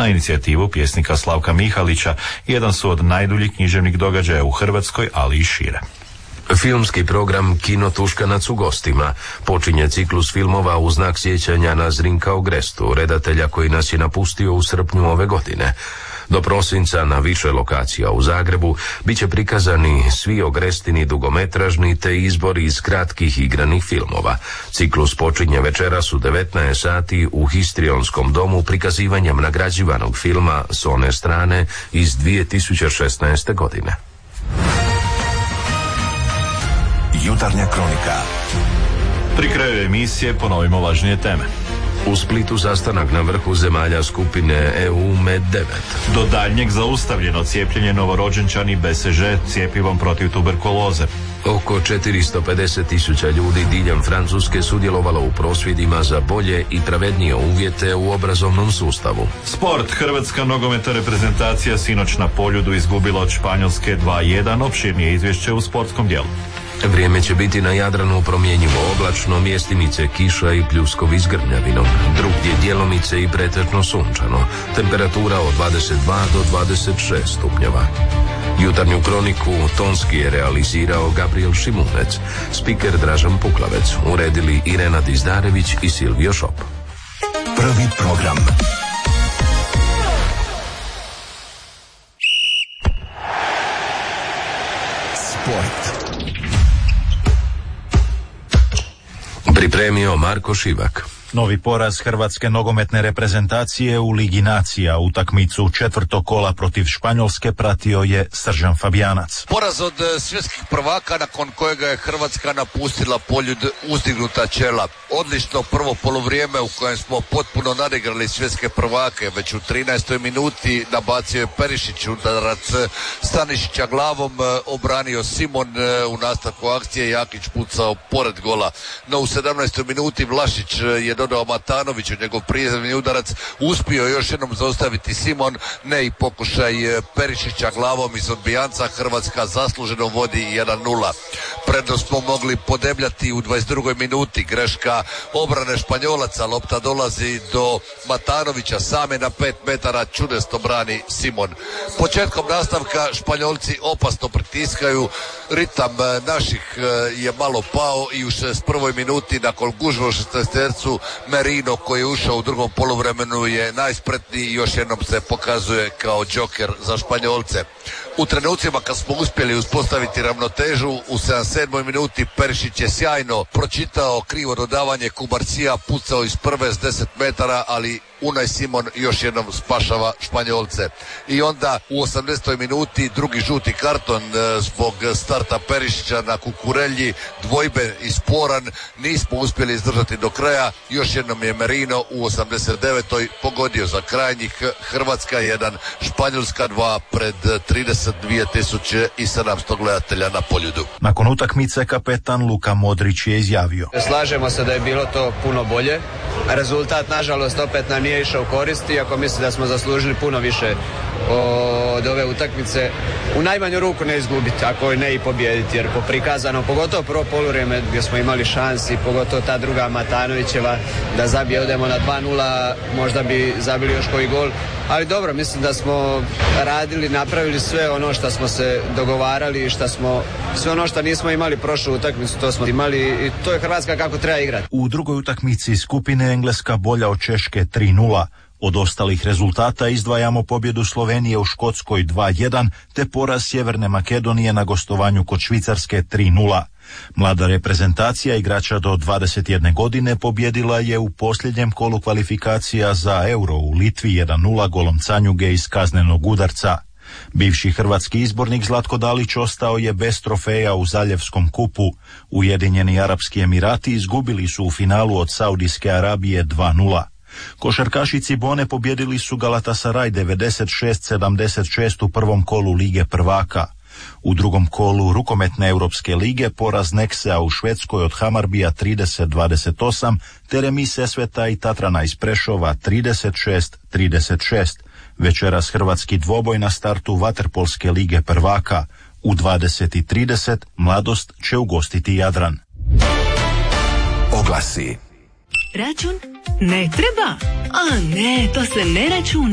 Na inicijativu pjesnika Slavka Mihalića jedan su od najduljih književnih događaja u Hrvatskoj, ali i šire. Filmski program Kino Tuškanac u gostima počinje ciklus filmova u znak sjećanja na Zrinka Ogrestu, redatelja koji nas je napustio u srpnju ove godine. Do prosinca na više lokacija u Zagrebu bit će prikazani svi Ogrestini dugometražni te izbori iz kratkih igranih filmova. Ciklus počinje večeras u 19 sati u Histrionskom domu prikazivanjem nagrađivanog filma S one strane iz 2016. godine. Jutarnja kronika. Pri kraju emisije ponovimo važnije teme. U Splitu sastanak na vrhu zemalja skupine EU Med-9. Do daljnjeg zaustavljeno cijepljenje novorođenčani BCG cjepivom protiv tuberkuloze. Oko 450.000 ljudi diljem Francuske sudjelovalo u prosvjedima za bolje i pravednije uvjete u obrazovnom sustavu. Sport. Hrvatska nogometna reprezentacija sinoć na Poljudu izgubila od Španjolske 2:1. Opširnije izvješće u sportskom dijelu. Vrijeme će biti na Jadranu promjenjivo oblačno, mjestimice kiša i pljuskovi s grmljavinom. Drugdje djelomice i pretežno sunčano. Temperatura od 22 do 26 stupnjeva. Jutarnju kroniku tonski je realizirao Gabriel Šimunec, spiker Dražan Puklavec, uredili Irena Dizdarević i Silvio Šop. Prvi program. Sport. Pripremio Marko Šivak. Novi poraz hrvatske nogometne reprezentacije u Ligi nacija. Utakmicu četvrtog kola protiv Španjolske pratio je Sržan Fabijanac. Poraz od svjetskih prvaka nakon kojega je Hrvatska napustila Poljud uzdignuta čela. Odlično prvo poluvrijeme u kojem smo potpuno nadigrali svjetske prvake. Već u 13. minuti nabacio je Perišić udarac Stanišića glavom, obranio Simon u nastavku akcije, Jakić pucao pored gola. No u 17. minuti Vlašić je dodao Matanoviću njegov prijezreni udarac, uspio još jednom zaustaviti Simon, ne i pokušaj Perišića glavom iz odbijanca. Hrvatska zasluženo vodi 1:0. Prednost smo mogli podebljati u 22. minuti, greška obrane Španjolaca, lopta dolazi do Matanovića, same na 5 metara, čudesno brani Simon. Početkom nastavka Španjolci opasno pritiskaju, ritam naših je malo pao i u 61. minuti nakon gužve u 16. Merino koji je ušao u drugom poluvremenu je najspretniji i još jednom se pokazuje kao džoker za Španjolce. U trenucima kad smo uspjeli uspostaviti ravnotežu u 77. minuti Perišić je sjajno pročitao krivo dodavanje Kubarcija, pucao iz prve s 10 metara, ali Unai Simon još jednom spašava Španjolce. I onda u 80. minuti drugi žuti karton zbog starta Perišića na Kukurelji, dvojben i sporan, nismo uspjeli izdržati do kraja. Još jednom je Merino u 89. pogodio za krajnjih. Hrvatska 1, Španjolska 2 pred 32.700 gledatelja na Poljudu. Nakon utakmice kapetan Luka Modrić je izjavio: slažemo se da je bilo to puno bolje. Rezultat nažalost opet nam nije išao u korist, iako mislim da smo zaslužili puno više od ove utakmice. U najmanju ruku ne izgubiti, ako ne i pobijediti, jer po prikazano, pogotovo prvo poluvrijeme gdje smo imali šansi, pogotovo ta druga Matanovićeva da zabije, odemo na 2:0, možda bi zabili još koji gol. Ali dobro, mislim da smo radili, napravili sve ono što smo se dogovarali i sve ono što nismo imali prošlu utakmicu, to smo imali i to je Hrvatska kako treba igrati. U drugoj utakmici skupine Engleska bolja od Češke 3:0. Od ostalih rezultata izdvajamo pobjedu Slovenije u Škotskoj 2:1 te poraz Sjeverne Makedonije na gostovanju kod Švicarske 3:0. Mlada reprezentacija igrača do 21 godine pobjedila je u posljednjem kolu kvalifikacija za Euro u Litvi 1:0 golom Canjuge iz kaznenog udarca. Bivši hrvatski izbornik Zlatko Dalić ostao je bez trofeja u Zaljevskom kupu. Ujedinjeni Arapski Emirati izgubili su u finalu od Saudijske Arabije 2:0. Košarkaši Cibone pobjedili su Galatasaray 96-76 u prvom kolu Lige prvaka. U drugom kolu rukometne Europske lige poraz Neksea u Švedskoj od Hamarbija 30-28 te remis Sesveta i Tatrana iz Prešova 36-36. Večeras hrvatski dvoboj na startu Vaterpolske lige prvaka. U 20:30 Mladost će ugostiti Jadran. Oglasi. Račun? Ne treba? A ne, to se ne računa.